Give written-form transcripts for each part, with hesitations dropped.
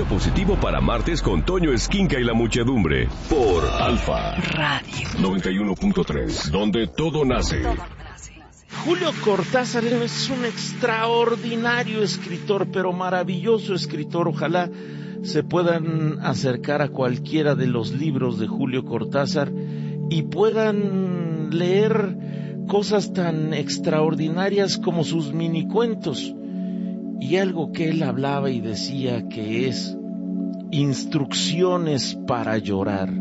Pensamiento positivo para martes con Toño Esquinca y la muchedumbre. Por Alfa Radio 91.3, donde todo nace. Julio Cortázar es un extraordinario escritor, pero maravilloso escritor. Ojalá se puedan acercar a cualquiera de los libros de Julio Cortázar y puedan leer cosas tan extraordinarias como sus minicuentos. Y algo que él hablaba y decía que es instrucciones para llorar.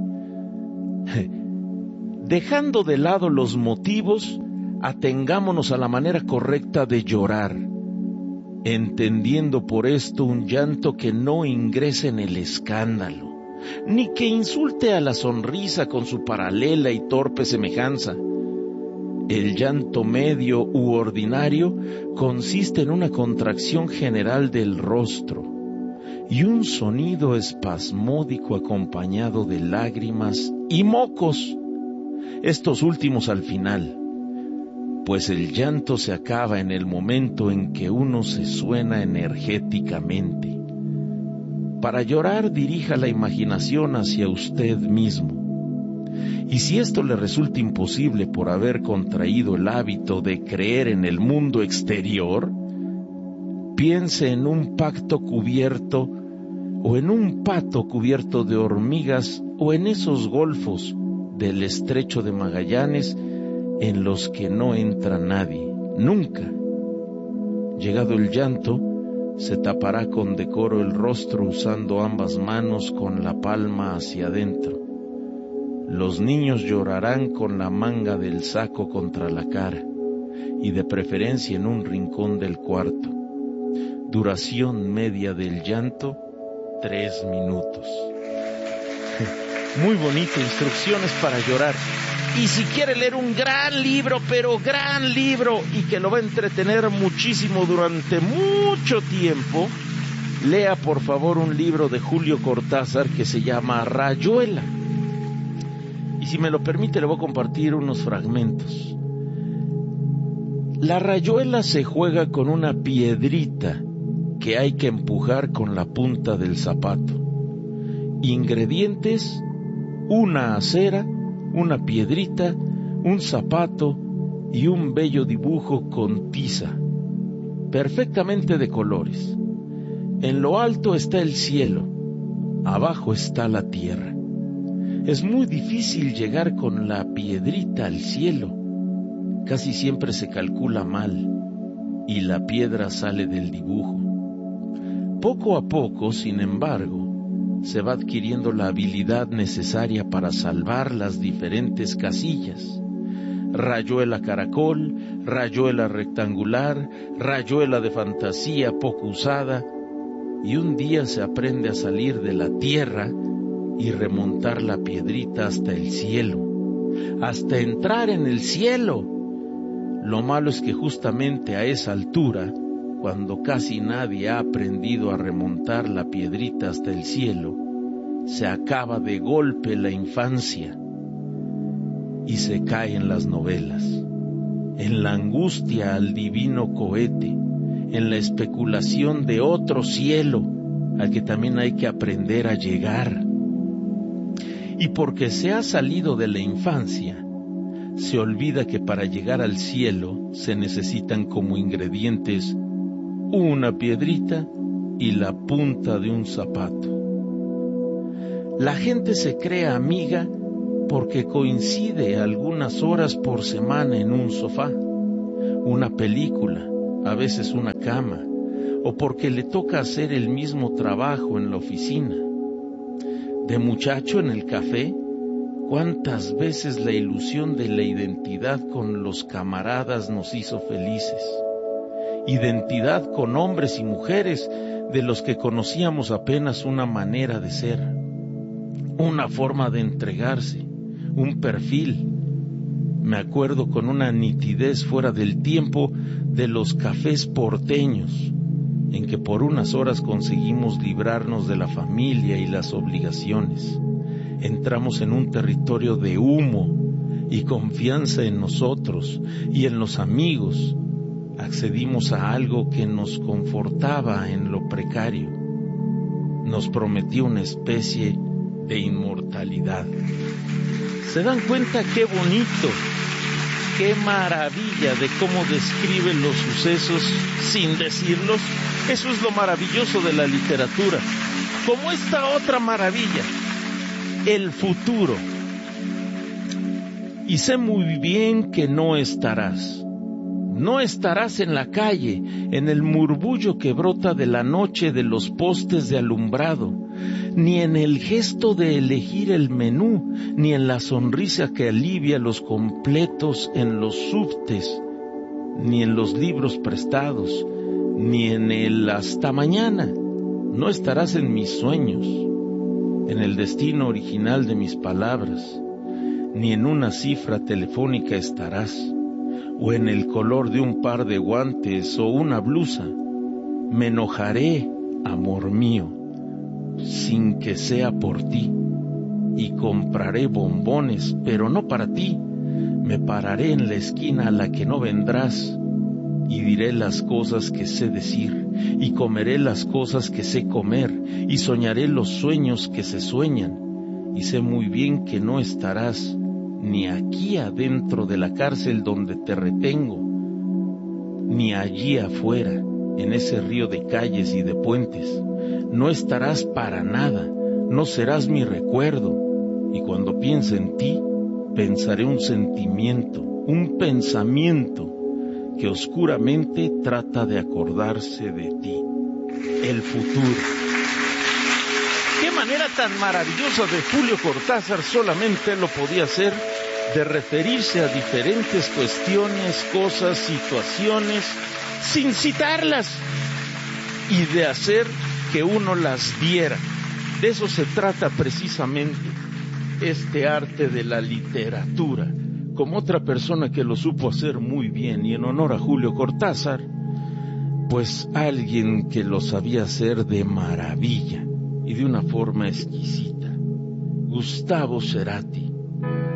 Dejando de lado los motivos, atengámonos a la manera correcta de llorar, entendiendo por esto un llanto que no ingrese en el escándalo, ni que insulte a la sonrisa con su paralela y torpe semejanza. El llanto medio u ordinario consiste en una contracción general del rostro y un sonido espasmódico acompañado de lágrimas y mocos, estos últimos al final, pues el llanto se acaba en el momento en que uno se suena energéticamente. Para llorar, dirija la imaginación hacia usted mismo. Y si esto le resulta imposible por haber contraído el hábito de creer en el mundo exterior, piense en un pacto cubierto o en un pato cubierto de hormigas o en esos golfos del estrecho de Magallanes en los que no entra nadie, nunca. Llegado el llanto, se tapará con decoro el rostro usando ambas manos con la palma hacia adentro. Los niños llorarán con la manga del saco contra la cara y de preferencia en un rincón del cuarto. Duración media del llanto, 3 minutos. Muy bonito, instrucciones para llorar. Y si quiere leer un gran libro, pero gran libro, y que lo va a entretener muchísimo durante mucho tiempo, lea por favor un libro de Julio Cortázar que se llama Rayuela. Y si me lo permite, le voy a compartir unos fragmentos. La rayuela se juega con una piedrita que hay que empujar con la punta del zapato. Ingredientes: una acera, una piedrita, un zapato y un bello dibujo con tiza, perfectamente de colores. En lo alto está el cielo, abajo está la tierra. Es muy difícil llegar con la piedrita al cielo. Casi siempre se calcula mal y la piedra sale del dibujo. Poco a poco, sin embargo, se va adquiriendo la habilidad necesaria para salvar las diferentes casillas. Rayuela caracol, rayuela rectangular, rayuela de fantasía poco usada, y un día se aprende a salir de la tierra y remontar la piedrita hasta el cielo, hasta entrar en el cielo. Lo malo es que justamente a esa altura, cuando casi nadie ha aprendido a remontar la piedrita hasta el cielo, se acaba de golpe la infancia y se caen las novelas, en la angustia al divino cohete, en la especulación de otro cielo al que también hay que aprender a llegar. Y porque se ha salido de la infancia, se olvida que para llegar al cielo se necesitan como ingredientes una piedrita y la punta de un zapato. La gente se cree amiga porque coincide algunas horas por semana en un sofá, una película, a veces una cama, o porque le toca hacer el mismo trabajo en la oficina. De muchacho en el café, ¿cuántas veces la ilusión de la identidad con los camaradas nos hizo felices? Identidad con hombres y mujeres de los que conocíamos apenas una manera de ser, una forma de entregarse, un perfil. Me acuerdo con una nitidez fuera del tiempo de los cafés porteños, en que por unas horas conseguimos librarnos de la familia y las obligaciones. Entramos en un territorio de humo y confianza en nosotros y en los amigos. Accedimos a algo que nos confortaba en lo precario. nos prometió una especie de inmortalidad. ¿Se dan cuenta qué bonito, qué maravilla de cómo describe los sucesos sin decirlos? Eso es lo maravilloso de la literatura. Como esta otra maravilla, el futuro. Y sé muy bien que no estarás en la calle, en el murmullo que brota de la noche de los postes de alumbrado, ni en el gesto de elegir el menú, ni en la sonrisa que alivia los completos en los subtes, ni en los libros prestados, ni en el hasta mañana. No estarás en mis sueños, en el destino original de mis palabras, ni en una cifra telefónica estarás, o en el color de un par de guantes o una blusa. Me enojaré, amor mío, sin que sea por ti, y compraré bombones, pero no para ti. Me pararé en la esquina a la que no vendrás, y diré las cosas que sé decir, y comeré las cosas que sé comer, y soñaré los sueños que se sueñan, y sé muy bien que no estarás ni aquí adentro de la cárcel donde te retengo, ni allí afuera, en ese río de calles y de puentes. No estarás para nada, no serás mi recuerdo, y cuando piense en ti, pensaré un sentimiento, un pensamiento que oscuramente trata de acordarse de ti, el futuro. Qué manera tan maravillosa de Julio Cortázar, solamente lo podía hacer, de referirse a diferentes cuestiones, cosas, situaciones, sin citarlas, y de hacer que uno las viera. De eso se trata precisamente este arte de la literatura. Como otra persona que lo supo hacer muy bien, y en honor a Julio Cortázar, pues alguien que lo sabía hacer de maravilla y de una forma exquisita, Gustavo Cerati.